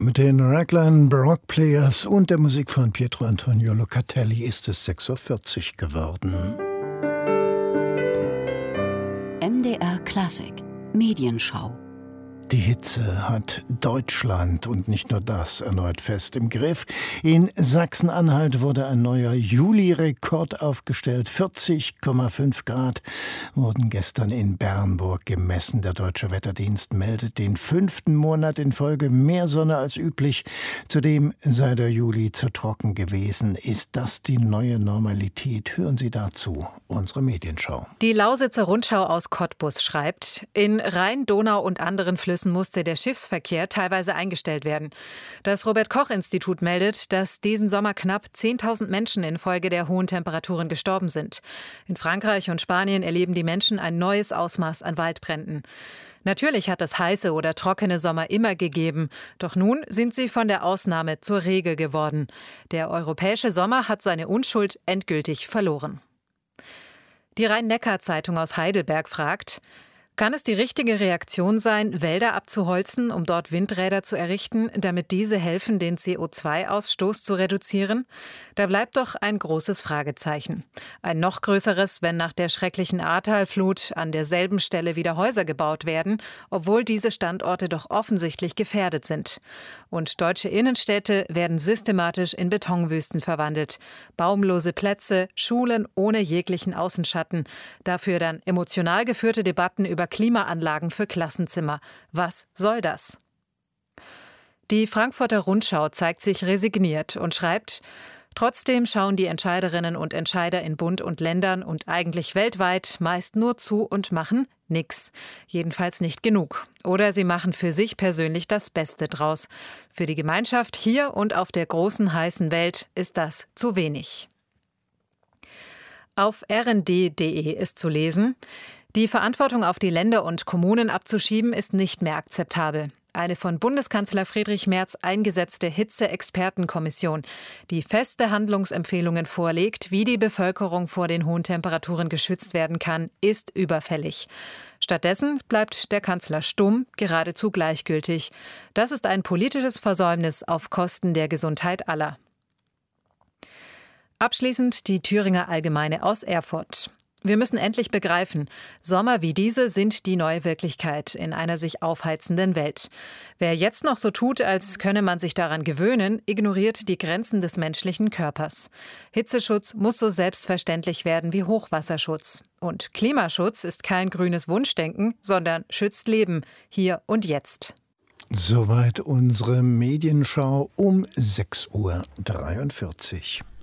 Mit den Raglan Baroque Players und der Musik von Pietro Antonio Locatelli ist es 6:40 Uhr geworden. MDR Klassik Medienschau. Die Hitze hat Deutschland und nicht nur das erneut fest im Griff. In Sachsen-Anhalt wurde ein neuer Juli-Rekord aufgestellt. 40,5 Grad wurden gestern in Bernburg gemessen. Der Deutsche Wetterdienst meldet den 5. Monat in Folge mehr Sonne als üblich. Zudem sei der Juli zu trocken gewesen. Ist das die neue Normalität? Hören Sie dazu unsere Medienschau. Die Lausitzer Rundschau aus Cottbus schreibt: In Rhein, Donau und anderen Flüssen musste der Schiffsverkehr teilweise eingestellt werden. Das Robert-Koch-Institut meldet, dass diesen Sommer knapp 10.000 Menschen infolge der hohen Temperaturen gestorben sind. In Frankreich und Spanien erleben die Menschen ein neues Ausmaß an Waldbränden. Natürlich hat es heiße oder trockene Sommer immer gegeben, doch nun sind sie von der Ausnahme zur Regel geworden. Der europäische Sommer hat seine Unschuld endgültig verloren. Die Rhein-Neckar-Zeitung aus Heidelberg fragt: Kann es die richtige Reaktion sein, Wälder abzuholzen, um dort Windräder zu errichten, damit diese helfen, den CO2-Ausstoß zu reduzieren? Da bleibt doch ein großes Fragezeichen. Ein noch größeres, wenn nach der schrecklichen Ahrtalflut an derselben Stelle wieder Häuser gebaut werden, obwohl diese Standorte doch offensichtlich gefährdet sind. Und deutsche Innenstädte werden systematisch in Betonwüsten verwandelt. Baumlose Plätze, Schulen ohne jeglichen Außenschatten. Dafür dann emotional geführte Debatten über Klimaanlagen für Klassenzimmer. Was soll das? Die Frankfurter Rundschau zeigt sich resigniert und schreibt: Trotzdem schauen die Entscheiderinnen und Entscheider in Bund und Ländern und eigentlich weltweit meist nur zu und machen nix. Jedenfalls nicht genug. Oder sie machen für sich persönlich das Beste draus. Für die Gemeinschaft hier und auf der großen heißen Welt ist das zu wenig. Auf rnd.de ist zu lesen: Die Verantwortung auf die Länder und Kommunen abzuschieben, ist nicht mehr akzeptabel. Eine von Bundeskanzler Friedrich Merz eingesetzte Hitze-Expertenkommission, die feste Handlungsempfehlungen vorlegt, wie die Bevölkerung vor den hohen Temperaturen geschützt werden kann, ist überfällig. Stattdessen bleibt der Kanzler stumm, geradezu gleichgültig. Das ist ein politisches Versäumnis auf Kosten der Gesundheit aller. Abschließend die Thüringer Allgemeine aus Erfurt. Wir müssen endlich begreifen, Sommer wie diese sind die neue Wirklichkeit in einer sich aufheizenden Welt. Wer jetzt noch so tut, als könne man sich daran gewöhnen, ignoriert die Grenzen des menschlichen Körpers. Hitzeschutz muss so selbstverständlich werden wie Hochwasserschutz. Und Klimaschutz ist kein grünes Wunschdenken, sondern schützt Leben, hier und jetzt. Soweit unsere Medienschau um 6:43 Uhr.